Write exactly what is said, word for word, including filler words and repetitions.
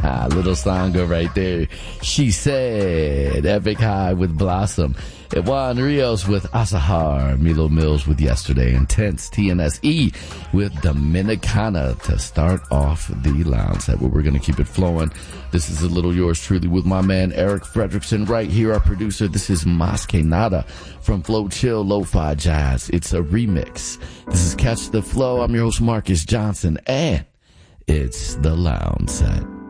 Little sanga right there. She Said. Epic High with Blossom. Juan Rios with Asahar. Milo Mills with Yesterday. Intense. T N S E with Dominicana to start off the lounge set, where we're going to keep it flowing. This is a little yours truly with my man Eric Fredrickson right here, our producer. This is Mas Que Nada from Flow Chill Lo-Fi Jazz. It's a remix. This is Catch the Flow. I'm your host Marcus Johnson, and it's the lounge set.